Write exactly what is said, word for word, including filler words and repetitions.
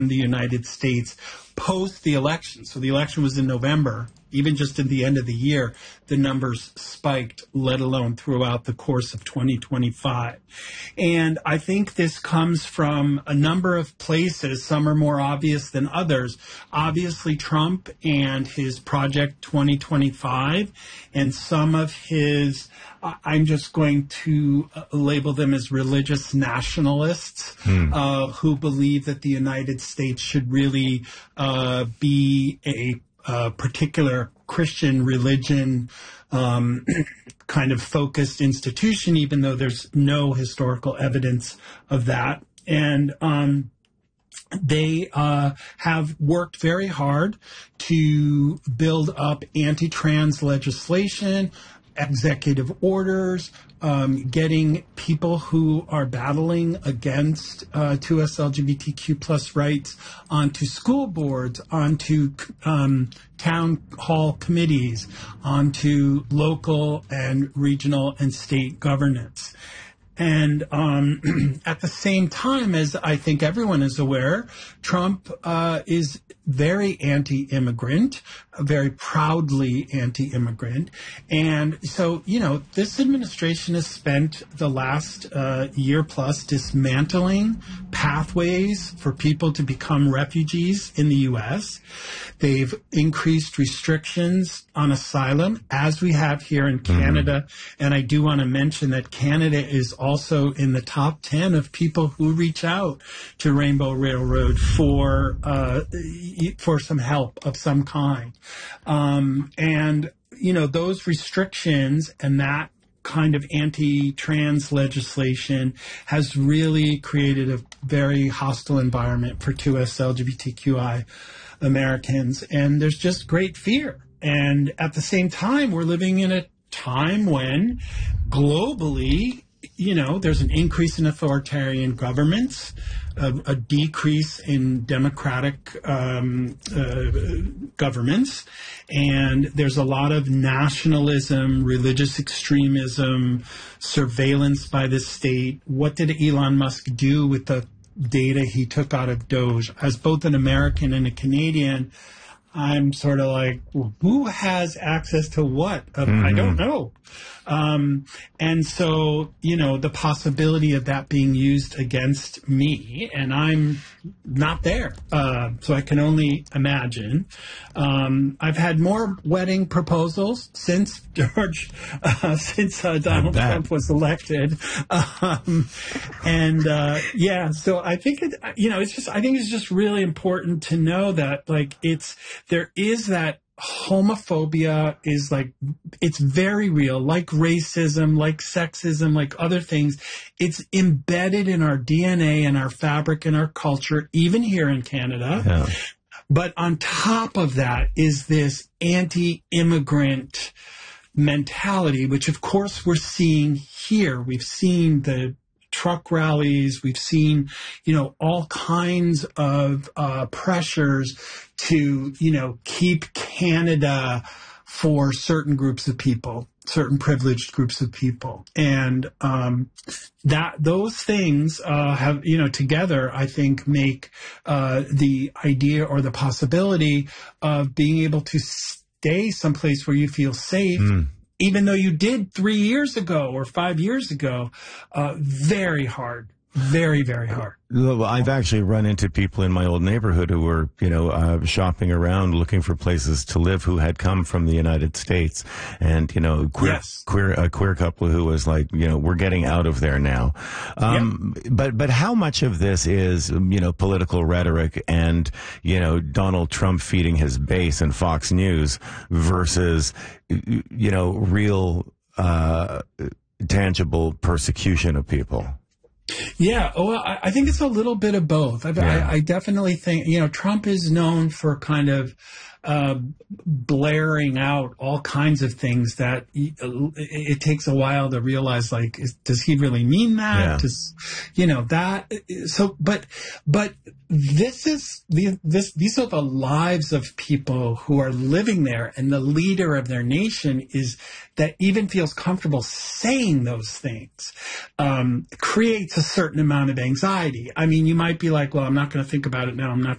the United States post the election. So the election was in November. Even just at the end of the year, the numbers spiked, let alone throughout the course of twenty twenty-five. And I think this comes from a number of places. Some are more obvious than others. Obviously, Trump and his Project twenty twenty-five and some of his, I'm just going to label them as religious nationalists hmm. uh, who believe that the United States should really uh, be a Uh, particular Christian religion um, kind of focused institution, even though there's no historical evidence of that. And um, they uh, have worked very hard to build up anti-trans legislation, executive orders, um, getting people who are battling against uh, two S L G B T Q plus rights onto school boards, onto um, town hall committees, onto local and regional and state governance. And um, at the same time, as I think everyone is aware, Trump uh, is very anti-immigrant, very proudly anti-immigrant. And so, you know, this administration has spent the last uh, year plus dismantling pathways for people to become refugees in the U S. They've increased restrictions on asylum, as we have here in Canada. Mm-hmm. And I do want to mention that Canada is also in the top ten of people who reach out to Rainbow Railroad for uh, for some help of some kind. Um, and, you know, those restrictions and that kind of anti-trans legislation has really created a very hostile environment for two S L G B T Q I Americans. And there's just great fear. And at the same time, we're living in a time when globally, you know, there's an increase in authoritarian governments, a, a decrease in democratic um, uh, governments, and there's a lot of nationalism, religious extremism, surveillance by the state. What did Elon Musk do with the data he took out of Doge? As both an American and a Canadian, I'm sort of like, well, who has access to what? Uh, mm-hmm. I don't know. Um, and so, you know, the possibility of that being used against me, and I'm not there. Uh, so I can only imagine. Um, I've had more wedding proposals since George, uh, since uh, Donald Trump was elected. Um, and, uh, yeah, so I think, it, you know, it's just, I think it's just really important to know that, like, it's, there is that homophobia is like, it's very real, like racism, like sexism, like other things. It's embedded in our D N A and our fabric and our culture, even here in Canada. Yeah. But on top of that is this anti-immigrant mentality, which of course we're seeing here. We've seen the truck rallies. We've seen, you know, all kinds of uh, pressures to, you know, keep Canada for certain groups of people, certain privileged groups of people. And um, that those things uh, have, you know, together, I think, make uh, the idea or the possibility of being able to stay someplace where you feel safe, mm. even though you did three years ago or five years ago, uh, very hard, very, very hard. Well, I've actually run into people in my old neighborhood who were, you know, uh, shopping around looking for places to live who had come from the United States. And, you know, queer, yes. queer, a queer couple who was like, you know, we're getting out of there now. Um, yep. but, but how much of this is, you know, political rhetoric and, you know, Donald Trump feeding his base and Fox News versus, you know, real, uh, tangible persecution of people? Yeah, well, I, I think it's a little bit of both. I, yeah. I, I definitely think, you know, Trump is known for kind of uh, blaring out all kinds of things that he, it takes a while to realize, like, is, does he really mean that? Yeah. Does, you know, that, so, but, but this is, the, this, these are the lives of people who are living there, and the leader of their nation is, that even feels comfortable saying those things, um, creates a certain amount of anxiety. I mean, you might be like, well, I'm not going to think about it now. I'm not